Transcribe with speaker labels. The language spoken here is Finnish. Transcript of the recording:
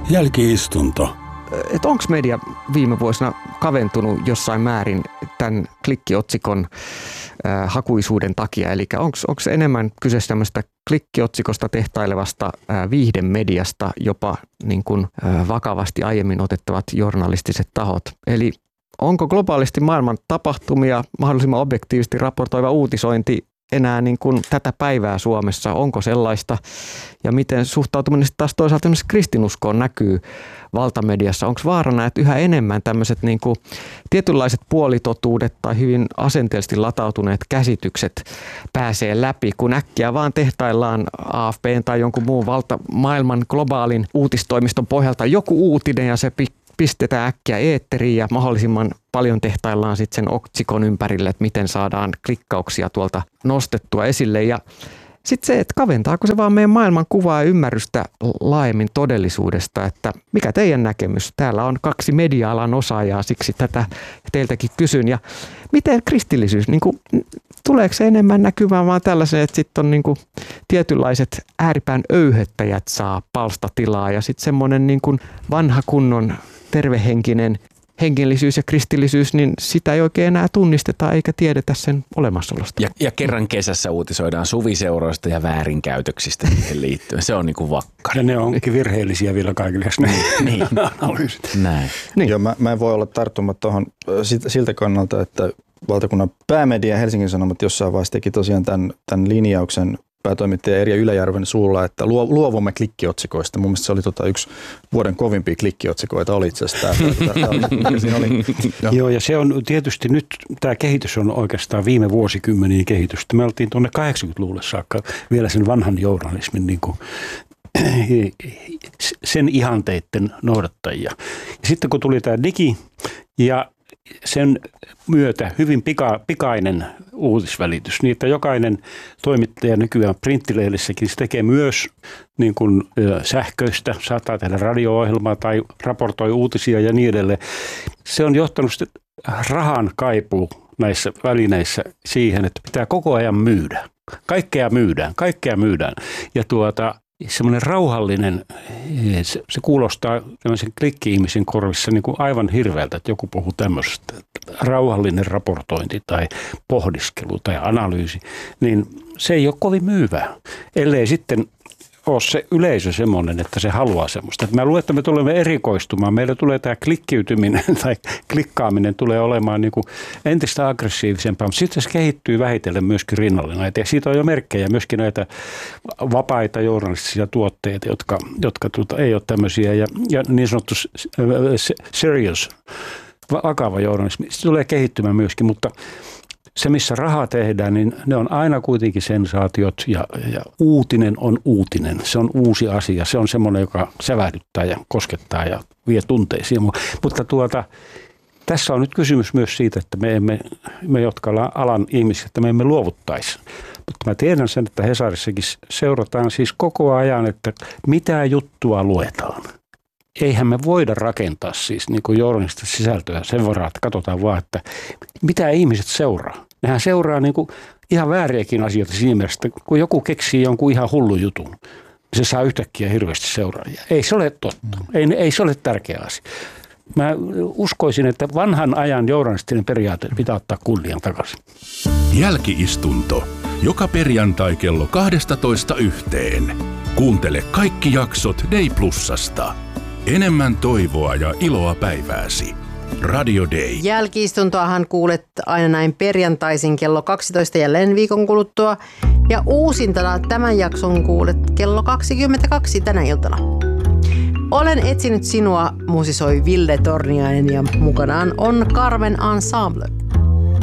Speaker 1: Jälki-istunto.
Speaker 2: Onko media viime vuosina kaventunut jossain määrin tämän klikkiotsikon hakuisuuden takia? Eli onko enemmän kyse tämmöistä klikkiotsikosta tehtailevasta viihdemediasta, jopa niin kuin vakavasti aiemmin otettavat journalistiset tahot? Eli onko globaalisti maailman tapahtumia mahdollisimman objektiivisesti raportoiva uutisointi enää niin kuin tätä päivää Suomessa? Onko sellaista? Ja miten suhtautuminen taas toisaalta kristinuskoon näkyy valtamediassa? Onko vaarana, että yhä enemmän tämmöiset niin kuin tietynlaiset puolitotuudet tai hyvin asenteellisesti latautuneet käsitykset pääsee läpi, kun äkkiä vaan tehtaillaan AFP:n tai jonkun muun maailman globaalin uutistoimiston pohjalta joku uutinen ja se pistetään äkkiä eetteriin ja mahdollisimman paljon tehtaillaan sitten sen otsikon ympärille, että miten saadaan klikkauksia tuolta nostettua esille. Ja sitten se, että kaventaako se vaan meidän maailman kuvaa ja ymmärrystä laajemmin todellisuudesta, että mikä teidän näkemys? Täällä on 2 media-alan osaajaa, siksi tätä teiltäkin kysyn. Ja miten kristillisyys, niin kuin, tuleeko se enemmän näkymään vaan tällaisen, että sitten on niin kuin tietynlaiset ääripään öyhöttäjät saa palstatilaa ja sitten semmoinen niin kuin vanha kunnon tervehenkinen hengellisyys ja kristillisyys, niin sitä ei oikein enää tunnisteta eikä tiedetä sen olemassaolosta.
Speaker 3: Ja kerran kesässä uutisoidaan suviseuroista ja väärinkäytöksistä siihen liittyen. Se on niin kuin vakkari.
Speaker 1: Ja ne onkin virheellisiä vielä kaikille.
Speaker 3: Niin. Näin.
Speaker 4: Niin. Joo, mä en voi olla tarttumatta tuohon siltä kannalta, että valtakunnan päämedia Helsingin Sanomat jossain vaiheessa teki tosiaan tämän linjauksen päätoimittaja Erja Yläjärven suulla, että luovumme klikkiotsikoista. Mun mielestä se oli yksi vuoden kovimpia klikkiotsikoita oli itse asiassa tämä.
Speaker 1: Joo, ja se on tietysti nyt, tämä kehitys on oikeastaan viime vuosikymmeniin kehitystä. Me oltiin tuonne 80-luvulle saakka vielä sen vanhan journalismin niin kuin sen ihanteiden noudattajia. Ja sitten kun tuli tämä digi ja sen myötä hyvin pikainen uutisvälitys, niin että jokainen toimittaja nykyään printtilehdellissäkin se tekee myös niin kuin sähköistä, saattaa tehdä radio-ohjelmaa tai raportoi uutisia ja niin edelleen. Se on johtanut rahan kaipuu näissä välineissä siihen, että pitää koko ajan myydä. Kaikkea myydään. Ja semmoinen rauhallinen, se kuulostaa tämmöisen klikki-ihmisen korvissa niin kuin aivan hirveältä, että joku puhuu tämmöisestä. Rauhallinen raportointi tai pohdiskelu tai analyysi, niin se ei ole kovin myyvää, ellei sitten ole se yleisö semmoinen, että se haluaa semmoista. Mä luulen, että me tulemme erikoistumaan. Meillä tulee tämä klikkiytyminen tai klikkaaminen tulee olemaan niin kuin entistä aggressiivisempaa, mutta sitten se kehittyy vähitellen myöskin rinnalle näitä. Ja siitä on jo merkkejä myöskin näitä vapaita journalistisia tuotteita, jotka ei ole tämmöisiä ja niin sanottu serious, vakava journalismi. Se tulee kehittymään myöskin, mutta se, missä rahaa tehdään, niin ne on aina kuitenkin sensaatiot ja uutinen on uutinen. Se on uusi asia. Se on semmoinen, joka sävähdyttää ja koskettaa ja vie tunteisiin. Mutta tässä on nyt kysymys myös siitä, että me jotka ollaan alan ihmisiä, että me emme luovuttaisi. Mutta mä tiedän sen, että Hesarissakin seurataan siis koko ajan, että mitä juttua luetaan. Eihän me voida rakentaa siis niin kuin journalistista sisältöä sen verran, että katsotaan vaan, että mitä ihmiset seuraa. Nehän seuraa niin kuin ihan vääriäkin asioita siinä mielessä, että kun joku keksii jonkun ihan hullun jutun, niin se saa yhtäkkiä hirveästi seuraajia. Ei se ole totta. Ei se ole tärkeä asia. Mä uskoisin, että vanhan ajan journalistinen periaate pitää ottaa kunnian takaisin.
Speaker 5: Jälki-istunto. Joka perjantai kello 12:00. Kuuntele kaikki jaksot Day Plusasta. Enemmän toivoa ja iloa päivääsi. Radio Day.
Speaker 6: Jälki-istuntoahan kuulet aina näin perjantaisin kello 12 jälleen viikon kuluttua. Ja uusintana tämän jakson kuulet kello 22 tänä iltana. Olen etsinyt sinua, musisoi Ville Torniainen ja mukanaan on Carmen Ensemble.